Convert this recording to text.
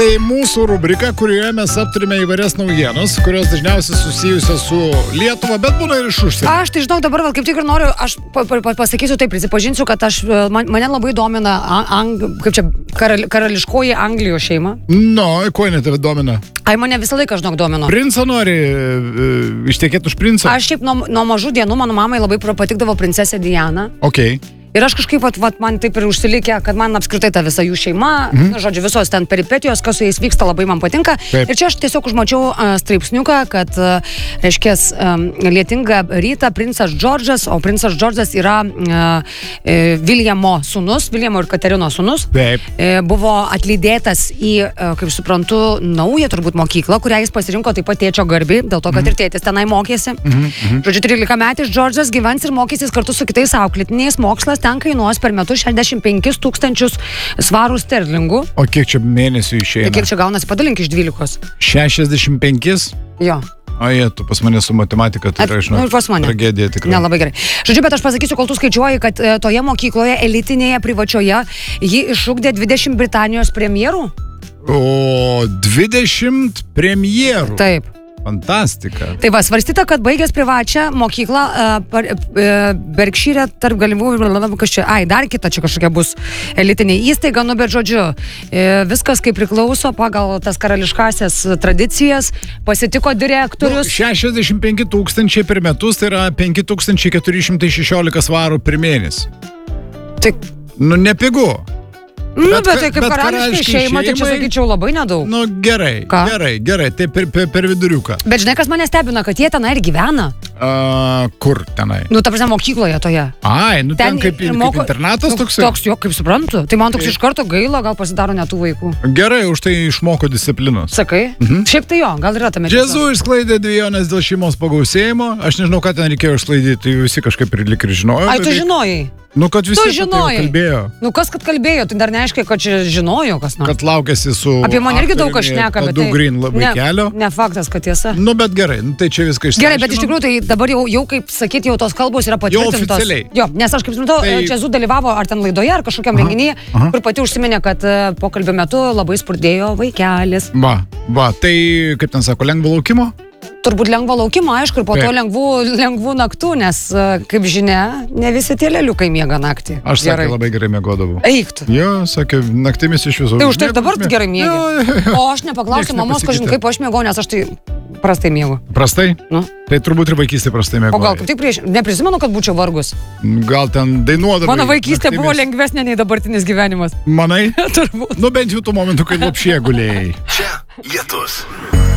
Tai mūsų rubrika, kurioje mes aptarime įvairias naujienas, kurios dažniausiai susijusios su Lietuva, bet būna ir iš užsienio. Aš tai žinau, dabar kaip tik ir noriu, aš pasakysiu taip, prisipažinsiu, kad mane labai domina karališkoji Anglijos šeima. No, ko jinai tave domina? Ai, mane visą laiką, žinok, domino. Princą nori ištekėti už princą? Aš šiaip nuo mažų dienų mano mamai labai patikdavo princesė Diana. Okay. Ir aš kažkaip, man taip ir užsilikė, kad man apskritai ta visa jų šeima, žodžiu, visos ten peripetijos, kas su jais vyksta, labai man patinka. Taip. Ir čia aš tiesiog užmačiau straipsniuką, kad, reiškės, lietingą rytą princas Džordžas, o princas Džordžas yra Viljamo ir Katerinos sūnus. Taip. Buvo atlydėtas į, kaip suprantu, naują turbūt mokyklą, kurią jis pasirinko taip pat tėčio garbį, dėl to, kad ir tėtis tenai mokėsi. Žodžiu, 13-metis Džordžas gyvens ir mokysis kartu su kitais auklėtiniais. Mokslas ten kainuos per metus 65 000 svarų sterlingų. O kiek čia mėnesių išeina? Tai kiek čia gaunasi, padalink iš 12. 65? Jo. O jie, tu pas mane su matematika, tai yra, žinau, tragedija tikrai. Nelabai gerai. Žodžiu, bet aš pasakysiu, kol tu skaičiuoji, kad toje mokykloje, elitinėje, privačioje, ji išugdė 20 Britanijos premjerų. O 20 premjerų? Taip. Fantastika. Tai va, svarstyta, kad baigęs privačią mokyklą Berkšyre tarp galimų, dar kita čia kažkokia bus elitinė įstaiga, bet žodžiu, viskas kaip priklauso pagal tas karališkasias tradicijas, pasitiko direktorius. 65 000 per metus, tai yra 5416 svarų per mėnesį. Tai... nepigu. Bet tai kaip karališkai šeima, tai čia sakyčiau labai nedaug. Gerai, tai per viduriuką. Bet žinai, kas mane stebina, kad jie tenai ir gyvena. Kur tenai? Ta prasme, mokykloje toje. Ai, ten kaip internatas toksai? Toks, jo, kaip suprantu. Tai man toks iš karto gaila, gal pasidaro ne tų vaikų. Gerai, už tai išmoko disciplinos. Sakai? Šiaip tai jo, gal yra tame. Džezu išsklaidė dvejonės dėl šeimos pagausėjimo. Aš nežinau, ką ten reikėjo išsklaidyti, tai visi kažkaip ir lik ir žinojo. Ai, tu žinojai? Kad visi kalbėjo. Kas, kad kalbėjo, tai dar neaiškiai, kad čia žinojo kas nors. Kad laukėsi su... Apie mane irgi daug kas šneka, bet tai... Green vaikelio. Ne faktas, kad tiesa. Bet gerai, tai čia viską išsiaiškinom. Gerai, bet iš tikrųjų, tai dabar jau kaip sakyti, jau tos kalbos yra patvirtintos. Jau oficialiai. Jo, nes aš kaip supratau, Čezu dalyvavo ar ten laidoje, ar kažkokiam renginyje, kur pati užsiminė, kad pokalbio metu labai spurdėjo vaikelis. Va, tai kaip ten sako, lengvo laukimo? Turbūt lengvo laukimo, aišku, ir po to lengvų naktų, nes, kaip žinia, ne visi tie leliukai miega naktį. Aš sakė, labai gerai miegodavau. Eik tu. Jo, sakė, naktimis iš viso. Tai už tai dabar tu gerai miegi. O aš nepaklausiu mamos, kažin, kaip aš miegau, nes aš tai prastai miegu. Prastai? Tai turbūt ir vaikystė prastai miegojai. O gal kaip tik neprisimenu, kad būčiau vargus. Gal ten dainuodavai. Mano vaikystė buvo lengvesnė nei dabartinis gyvenimas. Manai? Turbūt. Bent jau tų momentų, kai lopšyje gulėjai. Čia Lietus.